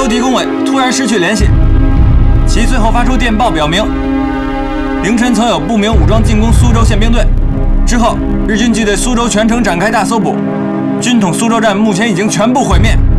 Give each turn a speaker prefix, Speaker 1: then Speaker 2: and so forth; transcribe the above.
Speaker 1: 州敌工委突然失去联系，其最后发出电报表明，凌晨曾有不明武装进攻苏州宪兵队。之后，日军即对苏州全城展开大搜捕，军统苏州站目前已经全部毁灭。